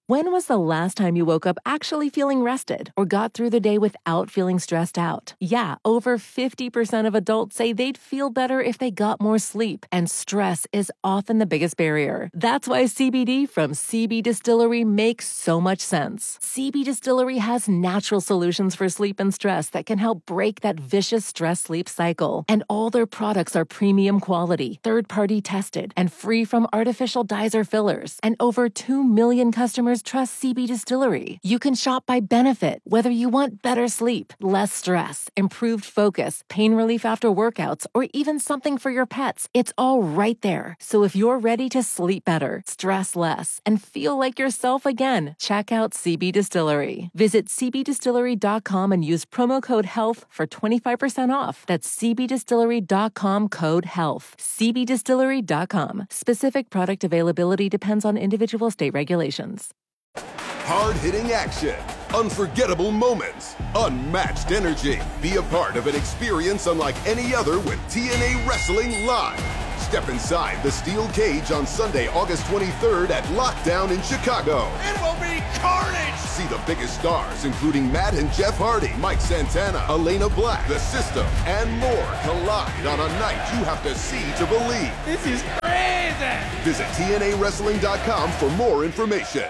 When was the last time you woke up actually feeling rested or got through the day without feeling stressed out? Yeah, over 50% of adults say they'd feel better if they got more sleep, and stress is often the biggest barrier. That's why CBD from CB Distillery makes so much sense. CB Distillery has natural solutions for sleep and stress that can help break that vicious stress-sleep cycle. And all their products are premium quality, third-party tested, and free from artificial dyes or fillers. And over 2 million customers trust CB Distillery. You can shop by benefit, whether you want better sleep, less stress, improved focus, pain relief after workouts, or even something for your pets. It's all right there. So if you're ready to sleep better, stress less, and feel like yourself again, check out CB Distillery. Visit cbdistillery.com and use promo code HEALTH for 25% off. That's cbdistillery.com, code HEALTH. cbdistillery.com. Specific product availability depends on individual state regulations. Hard-hitting action, unforgettable moments, unmatched energy. Be a part of an experience unlike any other with TNA Wrestling Live. Step inside the steel cage on Sunday, August 23rd at Lockdown in Chicago. It will be carnage! See the biggest stars, including Matt and Jeff Hardy, Mike Santana, Elena Black, The System, and more collide on a night you have to see to believe. This is crazy! Visit TNAWrestling.com for more information.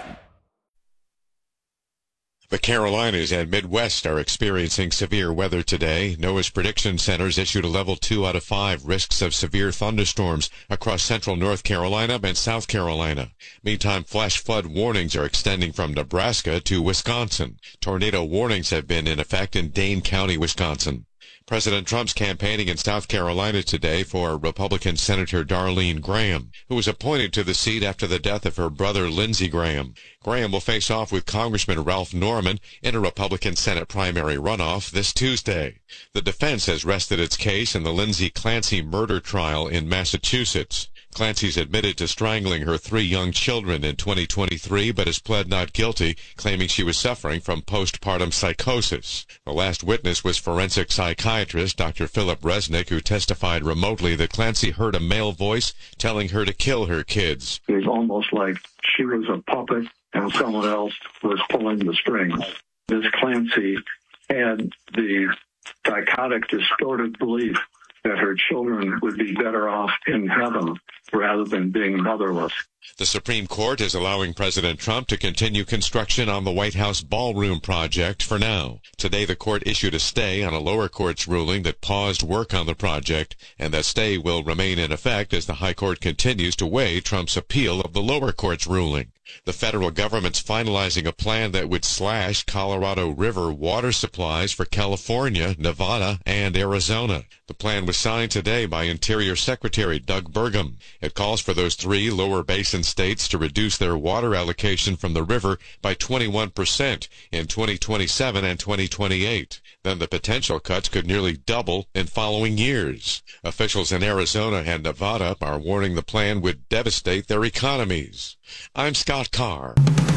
The Carolinas and Midwest are experiencing severe weather today. NOAA's prediction centers issued a level 2 out of 5 risks of severe thunderstorms across central North Carolina and South Carolina. Meantime, flash flood warnings are extending from Nebraska to Wisconsin. Tornado warnings have been in effect in Dane County, Wisconsin. President Trump's campaigning in South Carolina today for Republican Senator Darlene Graham, who was appointed to the seat after the death of her brother Lindsey Graham. Graham will face off with Congressman Ralph Norman in a Republican Senate primary runoff this Tuesday. The defense has rested its case in the Lindsay Clancy murder trial in Massachusetts. Clancy's admitted to strangling her 3 young children in 2023, but has pled not guilty, claiming she was suffering from postpartum psychosis. The last witness was forensic psychiatrist Dr. Philip Resnick, who testified remotely that Clancy heard a male voice telling her to kill her kids. It was almost like she was a puppet and someone else was pulling the strings. Ms. Clancy had the psychotic, distorted belief that her children would be better off in heaven rather than being motherless. The Supreme Court is allowing President Trump to continue construction on the White House ballroom project for now. Today, the court issued a stay on a lower court's ruling that paused work on the project, and that stay will remain in effect as the high court continues to weigh Trump's appeal of the lower court's ruling. The federal government's finalizing a plan that would slash Colorado River water supplies for California, Nevada, and Arizona. The plan was signed today by Interior Secretary Doug Burgum. It calls for those 3 lower basin states to reduce their water allocation from the river by 21% in 2027 and 2028. Then the potential cuts could nearly double in following years. Officials in Arizona and Nevada are warning the plan would devastate their economies. I'm Scott Carr.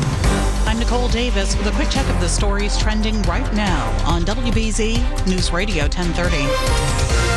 I'm Nicole Davis with a quick check of the stories trending right now on WBZ News Radio 1030.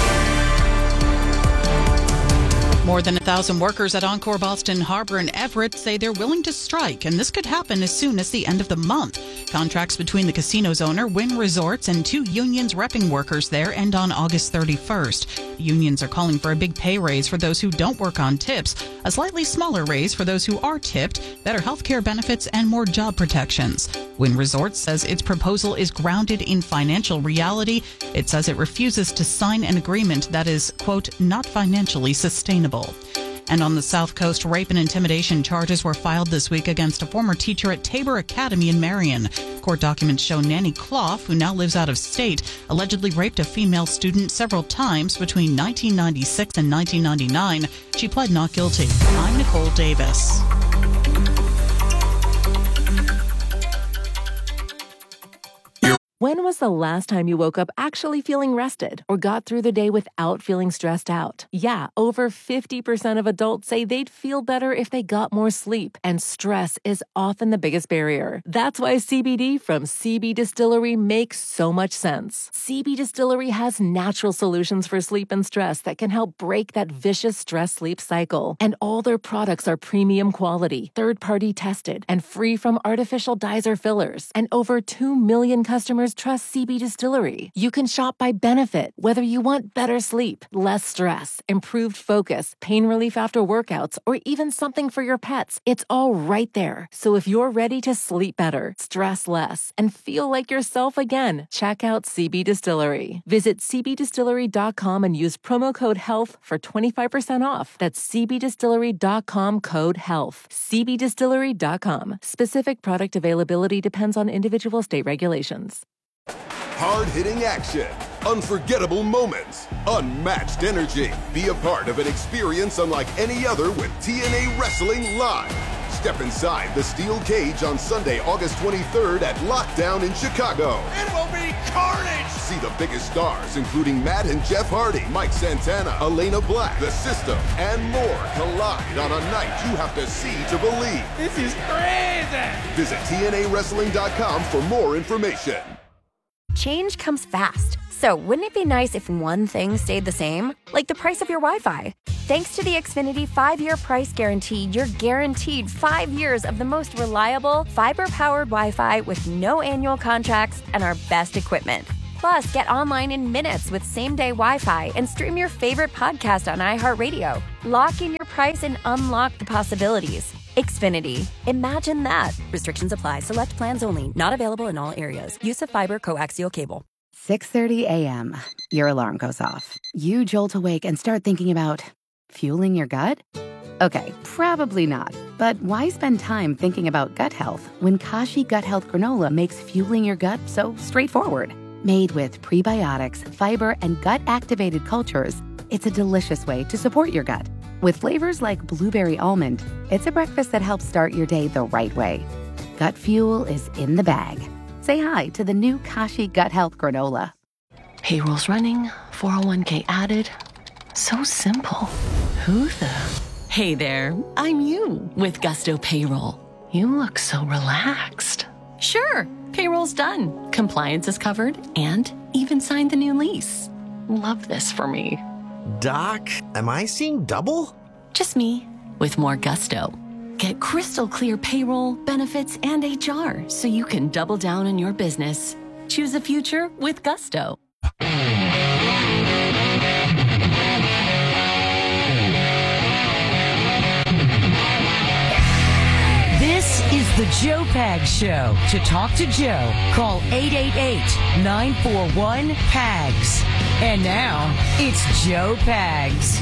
More than 1,000 workers at Encore Boston Harbor and Everett say they're willing to strike, and this could happen as soon as the end of the month. Contracts between the casino's owner, Wynn Resorts, and 2 unions repping workers there end on August 31st. Unions are calling for a big pay raise for those who don't work on tips, a slightly smaller raise for those who are tipped, better health care benefits, and more job protections. Wynn Resorts says its proposal is grounded in financial reality. It says it refuses to sign an agreement that is, quote, not financially sustainable. And on the South Coast, rape and intimidation charges were filed this week against a former teacher at Tabor Academy in Marion. Court documents show Nanny Clough, who now lives out of state, allegedly raped a female student several times between 1996 and 1999. She pled not guilty. I'm Nicole Davis. When was the last time you woke up actually feeling rested or got through the day without feeling stressed out? Yeah, over 50% of adults say they'd feel better if they got more sleep, and stress is often the biggest barrier. That's why CBD from CB Distillery makes so much sense. CB Distillery has natural solutions for sleep and stress that can help break that vicious stress-sleep cycle. And all their products are premium quality, third-party tested, and free from artificial dyes or fillers. And over 2 million customers trust CB Distillery. You can shop by benefit, whether you want better sleep, less stress, improved focus, pain relief after workouts, or even something for your pets. It's all right there. So if you're ready to sleep better, stress less, and feel like yourself again, check out CB Distillery. Visit cbdistillery.com and use promo code HEALTH for 25% off. That's cbdistillery.com code HEALTH. cbdistillery.com. Specific product availability depends on individual state regulations. Hard-hitting action, unforgettable moments, unmatched energy. Be a part of an experience unlike any other with TNA Wrestling Live. Step inside the steel cage on Sunday, August 23rd at Lockdown in Chicago. It will be carnage! See the biggest stars, including Matt and Jeff Hardy, Mike Santana, Elena Black, The System, and more collide on a night you have to see to believe. This is crazy! Visit TNAWrestling.com for more information. Change comes fast, so wouldn't it be nice if one thing stayed the same? Like the price of your Wi-Fi. Thanks to the Xfinity 5-year price guarantee, you're guaranteed 5 years of the most reliable, fiber-powered Wi-Fi with no annual contracts and our best equipment. Plus, get online in minutes with same-day Wi-Fi and stream your favorite podcast on iHeartRadio. Lock in your price and unlock the possibilities. Xfinity. Imagine that. Restrictions apply. Select plans only. Not available in all areas. Use of fiber coaxial cable. 6:30 a.m. Your alarm goes off. You jolt awake and start thinking about fueling your gut? Okay, probably not. But why spend time thinking about gut health when Kashi Gut Health Granola makes fueling your gut so straightforward? Made with prebiotics, fiber, and gut-activated cultures, it's a delicious way to support your gut. With flavors like blueberry almond, it's a breakfast that helps start your day the right way. Gut fuel is in the bag. Say hi to the new Kashi Gut Health Granola. Payroll's running, 401k added. So simple. Who the? Hey there, I'm you with Gusto Payroll. You look so relaxed. Sure, payroll's done. Compliance is covered and even signed the new lease. Love this for me. Doc, am I seeing double? Just me, with more gusto. Get crystal clear payroll, benefits, and HR so you can double down on your business. Choose a future with Gusto. This is the Joe Pags Show. To talk to Joe, call 888-941-PAGS. And now, it's Joe Pags.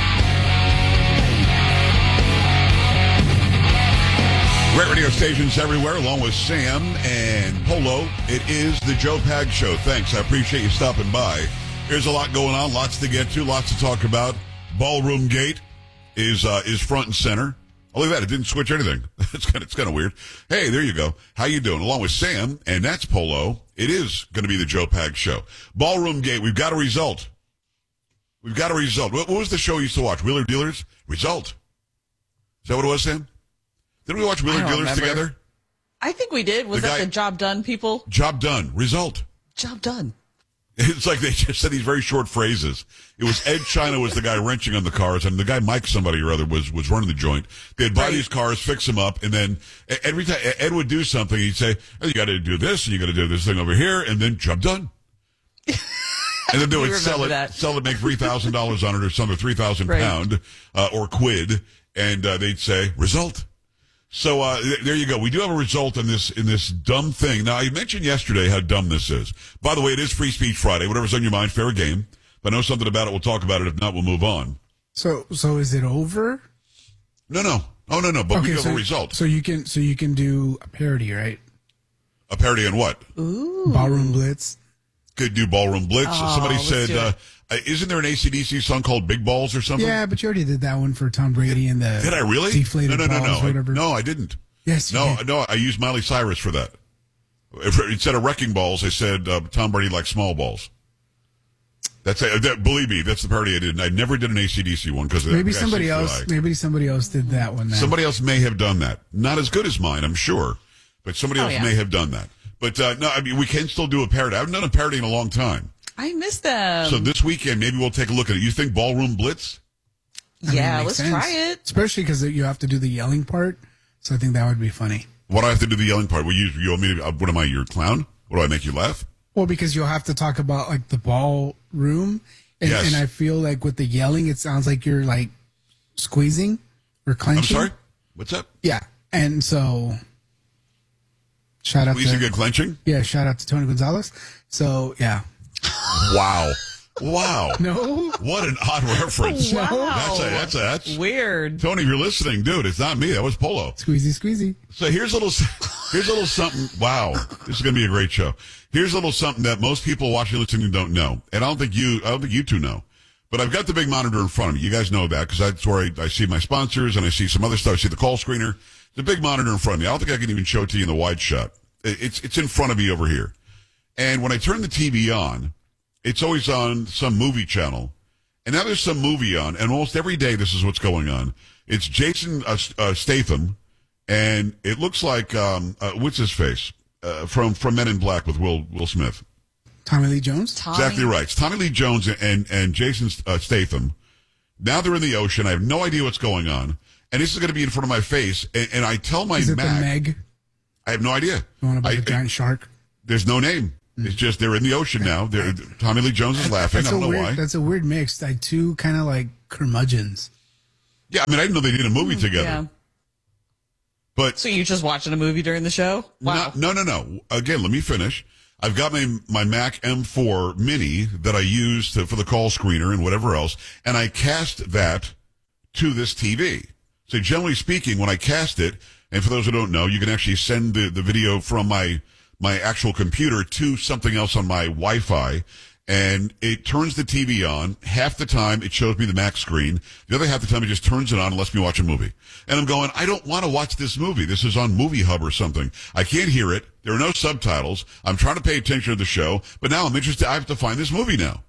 Great radio stations everywhere, along with Sam and Polo. It is the Joe Pags Show. Thanks. I appreciate you stopping by. There's a lot going on, lots to get to, lots to talk about. Ballroom Gate is front and center. I'll leave that. It didn't switch anything. It's kind of weird. Hey, there you go. How you doing? Along with Sam, and that's Polo. It is going to be the Joe Pags Show. Ballroom Gate. We've got a result. What was the show you used to watch? Wheeler Dealers? Result. Is that what it was, Sam? Didn't we watch Wheeler Dealers together? I think we did. Was that the Job Done people? Job done. Result. Job done. It's like they just said these very short phrases. It was Ed China was the guy wrenching on the cars, and the guy Mike somebody or other was running the joint. They'd buy these cars, fix them up, and then every time Ed would do something, he'd say, oh, you got to do this, and you got to do this thing over here, and then job done. And then they would sell it, make $3,000 on it or something, 3,000 pound or quid, and they'd say result. So there you go. We do have a result in this dumb thing. Now, I mentioned yesterday how dumb this is. By the way, it is Free Speech Friday. Whatever's on your mind, fair game. If I know something about it, we'll talk about it. If not, we'll move on. So is it over? No. Oh, no. But we have a result. So you can do a parody, right? A parody on what? Ooh. Ballroom Blitz. Could do Ballroom Blitz. Somebody said, isn't there an AC/DC song called Big Balls or something? Yeah, but you already did that one for Tom Brady and the Did I really? deflated balls or whatever. No, I didn't. Yes, you did. No, I used Miley Cyrus for that. Instead of wrecking balls, they said Tom Brady likes small balls. Believe me, that's the parody I did. I never did an AC/DC one because maybe somebody else did that one. Then. Somebody else may have done that. Not as good as mine, I'm sure, but somebody else may have done that. But no, I mean we can still do a parody. I haven't done a parody in a long time. I miss them. So this weekend, maybe we'll take a look at it. You think Ballroom Blitz? Yeah, let's try it. Especially because you have to do the yelling part. So I think that would be funny. What do I have to do the yelling part? Well, you want me to? What am I? Your clown? What do I make you laugh? Well, because you'll have to talk about like the ballroom, and I feel like with the yelling, it sounds like you're like squeezing or clenching. I'm sorry. What's up? Yeah, and so shout out squeezing to and clenching. Yeah, shout out to Tony Gonzalez. So yeah. Wow. No. What an odd reference. Wow. That's weird. Tony, if you're listening, dude, it's not me. That was Polo. Squeezy. So here's a little something. Wow. This is going to be a great show. Here's a little something that most people watching and listening don't know. And I don't think you two know. But I've got the big monitor in front of me. You guys know that because that's where I see my sponsors and I see some other stuff. I see the call screener. The big monitor in front of me. I don't think I can even show it to you in the wide shot. It's in front of me over here. And when I turn the TV on, it's always on some movie channel. And now there's some movie on, and almost every day this is what's going on. It's Jason Statham, and it looks like, what's his face? From Men in Black with Will Smith. Tommy Lee Jones? Exactly right. It's Tommy Lee Jones and Jason Statham. Now they're in the ocean. I have no idea what's going on. And this is going to be in front of my face. And I tell my Is it Mac. the Meg? I have no idea. The one about the giant shark? There's no name. It's just they're in the ocean now. Tommy Lee Jones is laughing. I don't know why. That's a weird mix. Like two kind of like curmudgeons. Yeah, I mean, I didn't know they did a movie together. Yeah. But so you're just watching a movie during the show? Wow. No. Again, let me finish. I've got my Mac M4 Mini that I use for the call screener and whatever else, and I cast that to this TV. So generally speaking, when I cast it, and for those who don't know, you can actually send the video from my actual computer to something else on my Wi-Fi, and it turns the TV on. Half the time, it shows me the Mac screen. The other half the time, it just turns it on and lets me watch a movie. And I'm going, I don't want to watch this movie. This is on Movie Hub or something. I can't hear it. There are no subtitles. I'm trying to pay attention to the show, but now I'm interested. I have to find this movie now.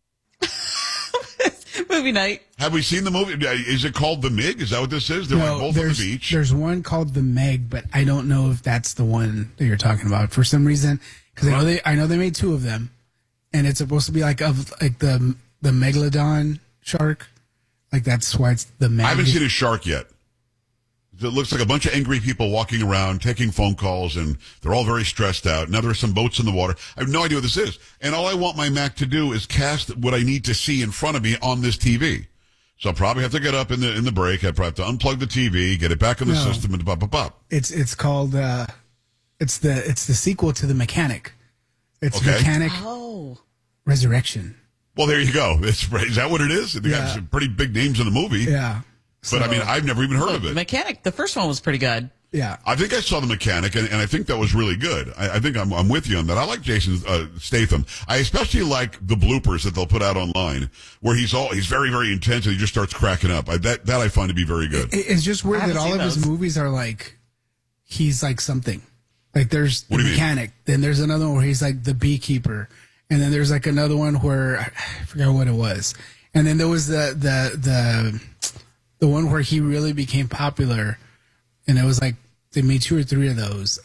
Movie night. Have we seen the movie? Is it called The Meg? Is that what this is? They're both on the beach. There's one called The Meg, but I don't know if that's the one that you're talking about for some reason. Because I know they made two of them, and it's supposed to be like the megalodon shark. Like that's why it's the Meg. I haven't seen a shark yet. It looks like a bunch of angry people walking around, taking phone calls, and they're all very stressed out. Now there are some boats in the water. I have no idea what this is. And all I want my Mac to do is cast what I need to see in front of me on this TV. So I'll probably have to get up in the break. I'd probably have to unplug the TV, get it back in the system, and pop. It's called it's the sequel to The Mechanic. It's Mechanic Resurrection. Well, there you go. Is that what it is? They got some pretty big names in the movie. Yeah. But I mean, I've never even heard of it. Mechanic, the first one was pretty good. Yeah. I think I saw The Mechanic, and I think that was really good. I think I'm with you on that. I like Jason Statham. I especially like the bloopers that they'll put out online, where he's very, very intense, and he just starts cracking up. That I find to be very good. It's just weird that all of his movies are like, he's like something. Like there's The Mechanic, then there's another one where he's like the beekeeper, and then there's like another one where I forgot what it was, and then there was the one where he really became popular, and it was like they made 2 or 3 of those.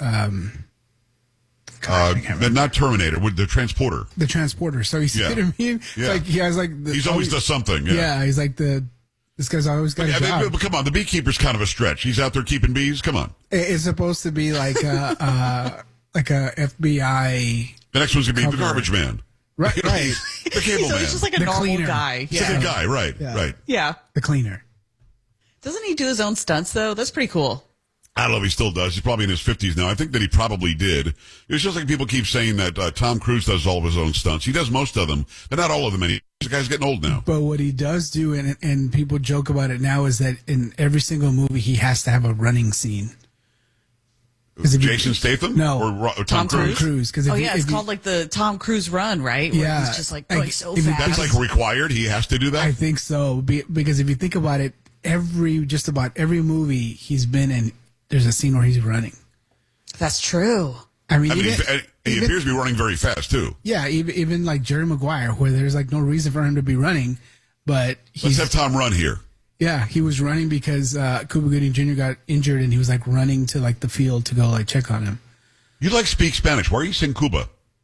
Not Terminator, with the Transporter. The Transporter. So you see what I mean? Yeah. Like he has like he's always does something. Yeah, he's like this guy's always got a job. But come on, the beekeeper's kind of a stretch. He's out there keeping bees. Come on. It's supposed to be like a FBI. The next one's gonna be the garbage man. Right. The cable man. He's just like a normal guy. He's like a guy, right. Yeah. The cleaner. Doesn't he do his own stunts, though? That's pretty cool. I don't know if he still does. He's probably in his 50s now. I think that he probably did. It's just like people keep saying that Tom Cruise does all of his own stunts. He does most of them, but not all of them. The guy's getting old now. But what he does do, and people joke about it now, is that in every single movie, he has to have a running scene. Jason Statham? No. Or Tom Cruise. It's called like the Tom Cruise run, right? Where yeah. he's just like going so fast. That's like required? He has to do that? I think so. Because if you think about it, just about every movie he's been in, there's a scene where he's running. That's true. I mean, he appears to be running very fast too. Yeah, even like Jerry Maguire, where there's like no reason for him to be running, but let's have Tom run here. Yeah, he was running because Cuba Gooding Jr. got injured, and he was like running to like the field to go like check on him. You like speak Spanish? Why are you saying Cuba?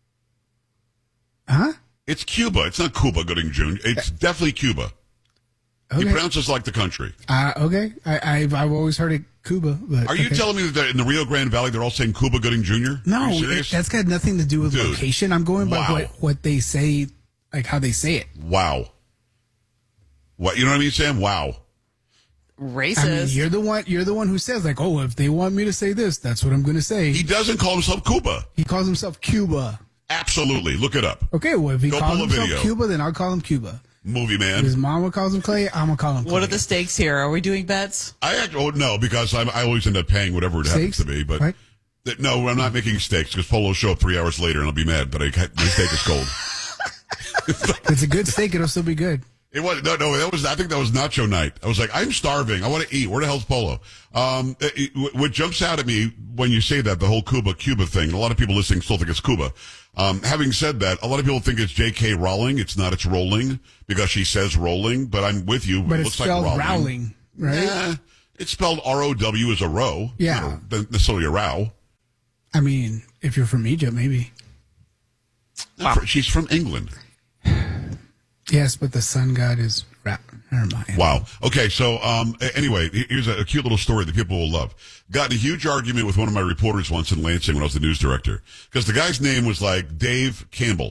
Huh? It's Cuba. It's not Cuba Gooding Jr. It's definitely Cuba. Okay. He pronounces like the country. Okay. I've always heard it Cuba. But are you telling me that in the Rio Grande Valley they're all saying Cuba Gooding Jr.? No, that's got nothing to do with location. I'm going by what they say, like how they say it. Wow. What, you know what I mean, Sam? Wow. Racist. I mean, you're the one who says like, oh, if they want me to say this, that's what I'm going to say. He doesn't call himself Cuba. He calls himself Cuba. Absolutely. Look it up. Okay, well, if he calls himself Cuba, then I'll call him Cuba. Movie man. If his mama calls him Clay, I'm going to call him Clay. What are the stakes here? Are we doing bets? No, because I always end up paying whatever it happens to be. But right? No, I'm not making stakes because Polo will show up 3 hours later and I'll be mad, but my steak is cold. It's a good steak. It'll still be good. It was I think that was nacho night. I was like, I'm starving. I want to eat. Where the hell's Polo? What jumps out at me when you say that, the whole Cuba thing, a lot of people listening still think it's Cuba. Having said that, a lot of people think it's J.K. Rowling. It's not. It's Rowling because she says rolling. But I'm with you. But it it's looks spelled like Rowling, right? Yeah, it's spelled R-O-W as a row. Yeah, not necessarily a row. I mean, if you're from Egypt, maybe. Wow. She's from England. Yes, but the sun god is never mind. Wow. Okay, so anyway, here's a cute little story that people will love. Got in a huge argument with one of my reporters once in Lansing when I was the news director because the guy's name was like Dave Campbell,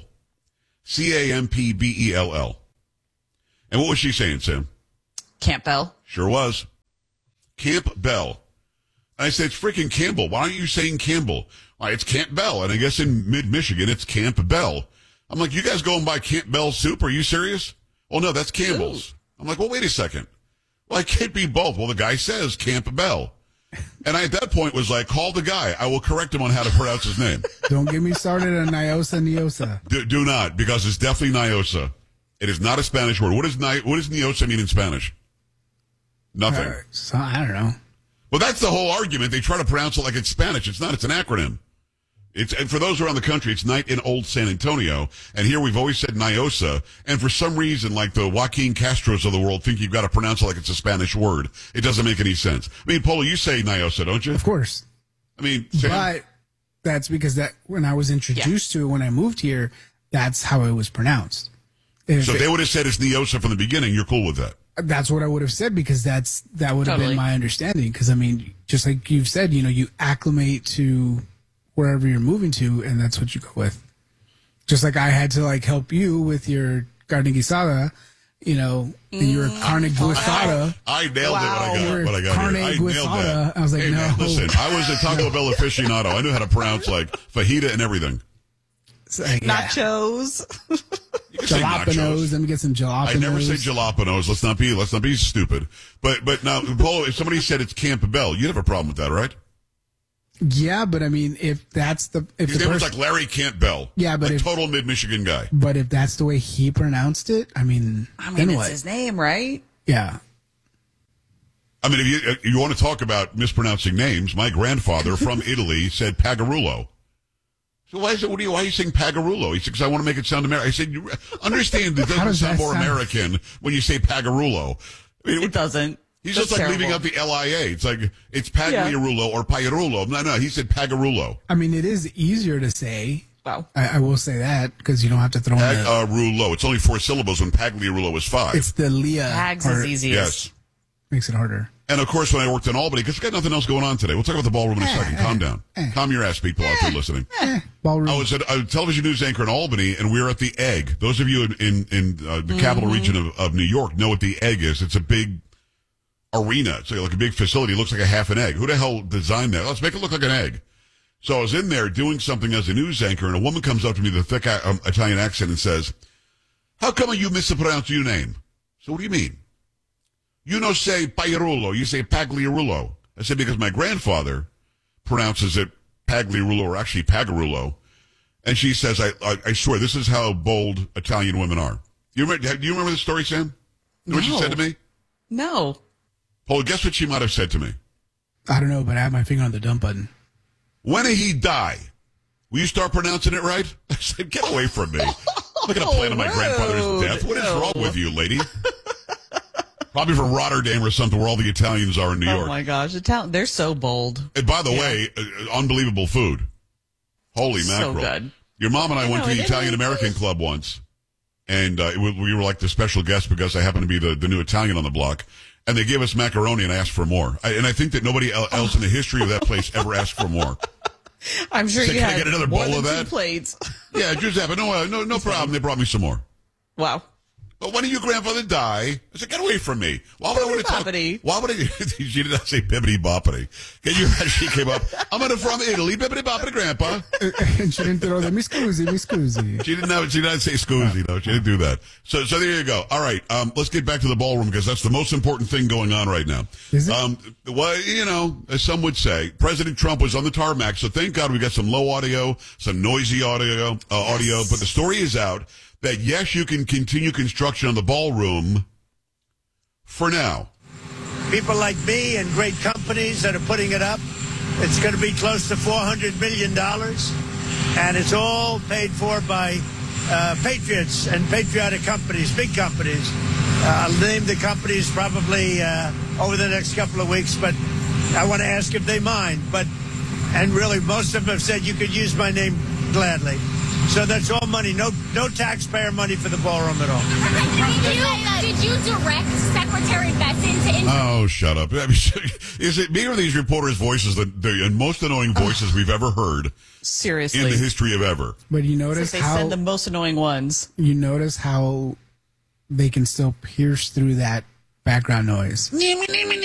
Campbell. And what was she saying, Sam? Campbell. Sure was. Campbell. And I said, it's freaking Campbell. Why aren't you saying Campbell? Why, it's Campbell. And I guess in mid-Michigan, it's Campbell. I'm like, you guys going by Campbell soup? Are you serious? Oh, no, that's Campbell's. Ooh. I'm like, well, wait a second. Well, I can't be both. Well, the guy says Campbell. And I, at that point, was like, call the guy. I will correct him on how to pronounce his name. Don't get me started on Niosa. Do not, because it's definitely Niosa. It is not a Spanish word. What does Niosa mean in Spanish? Nothing. So, I don't know. Well, that's the whole argument. They try to pronounce it like it's Spanish. It's not. It's an acronym. And for those around the country, it's Night in Old San Antonio. And here we've always said Niosa. And for some reason, like the Joaquin Castros of the world, think you've got to pronounce it like it's a Spanish word. It doesn't make any sense. I mean, Polo, you say Niosa, don't you? Of course. I mean, Sam? But that's because that when I was introduced to it when I moved here, that's how it was pronounced. So they would have said it's Niosa from the beginning. You're cool with that? That's what I would have said because that would have been my understanding. Because, I mean, just like you've said, you acclimate to wherever you're moving to, and that's what you go with. Just like I had to help you with your carne guisada, and your carne guisada. I nailed it when I got carne here. I guisada. nailed that. I was like, hey, no. Man, listen, I was a Taco Bell aficionado. I knew how to pronounce fajita and everything. Nachos. Jalapenos. Let me get some jalapenos. I never say jalapenos. Let's not be stupid. But now, Polo, if somebody said it's Campbell, you'd have a problem with that, right? Yeah, but I mean, if that's his name was like Larry Campbell. Yeah, but total mid-Michigan guy. But if that's the way he pronounced it, I mean, then it's what? his name, right? Yeah. I mean, if you want to talk about mispronouncing names, my grandfather from Italy said Pagarullo. So why are you saying Pagarullo? He said, because I want to make it sound American. I said, you understand it doesn't sound more American when you say Pagarullo. I mean, it doesn't. He's just leaving out the LIA. It's like, it's Pagliarullo or Pagliarullo. No, he said Pagarullo. I mean, it is easier to say. Wow. I will say that because you don't have to throw in Pagarullo. It's only 4 syllables when Pagliarullo is 5. It's the Leah. Pags is easiest. Yes. Makes it harder. And of course, when I worked in Albany, because we got nothing else going on today. We'll talk about the ballroom in a second. Calm down. Calm your ass, people out there listening. Ballroom. I was a television news anchor in Albany, and we were at the Egg. Those of you in the capital region of New York know what the Egg is. It's a big arena. It's like a big facility. It looks like a half an egg. Who the hell designed that? Let's make it look like an egg. So I was in there doing something as a news anchor, and a woman comes up to me with a thick Italian accent and says, "How come you mispronounce your name?" So what do you mean? You don't say Pagliarullo, you say Pagliarullo. I said, because my grandfather pronounces it Pagliarullo, or actually Pagarullo. And she says, I swear, this is how bold Italian women are. Do you remember the story, Sam? No. What she said to me? No. Paul, guess what she might have said to me? I don't know, but I have my finger on the dump button. When he die, Will you start pronouncing it right? I said, get away from me. I'm not going to plan on my grandfather's death. What is wrong with you, lady? Probably from Rotterdam or something, where all the Italians are in New York. Oh, my gosh. They're so bold. And by the way, unbelievable food. Holy mackerel. So good. Your mom and I went to the Italian-American Club once, and we were like the special guest because I happened to be the new Italian on the block, and they gave us macaroni and asked for more. And I think that nobody else in the history of that place ever asked for more. I'm sure you had had get another more bowl than of that? 2 plates. Yeah, Giuseppe, no problem. They brought me some more. Wow. But when did your grandfather die? I said, get away from me. Why would I want to talk? Why would I? She did not say bibbity boppity. Can you imagine? She came up, I'm from Italy, bibbity boppity grandpa. And she didn't throw the mi scusi. She didn't say scusi, no. She didn't do that. So there you go. All right, let's get back to the ballroom because that's the most important thing going on right now. Is it? Well, as some would say, President Trump was on the tarmac, so thank God we got some low audio, some noisy audio, but the story is out that, yes, you can continue construction on the ballroom for now. People like me and great companies that are putting it up. It's going to be close to $400 million, and it's all paid for by patriots and patriotic companies, big companies. I'll name the companies probably over the next couple of weeks, but I want to ask if they mind. And really, most of them have said you could use my name gladly. So that's all money, no taxpayer money for the ballroom at all. Did you direct Secretary Bessent to... Oh, shut up. I mean, is it me or these reporters' voices, the most annoying voices we've ever heard? Seriously. In the history of ever. But you notice they send the most annoying ones. You notice how they can still pierce through that background noise.